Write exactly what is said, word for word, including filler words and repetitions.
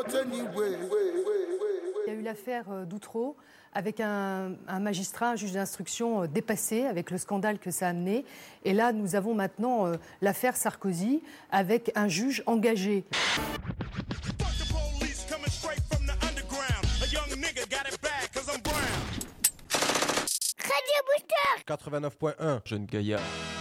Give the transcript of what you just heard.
Il y a eu l'affaire d'Outreau avec un, un magistrat, un juge d'instruction dépassé avec le scandale que ça a amené. Et là, nous avons maintenant euh, l'affaire Sarkozy avec un juge engagé. quatre-vingt-neuf point un, Jeune Gaillard.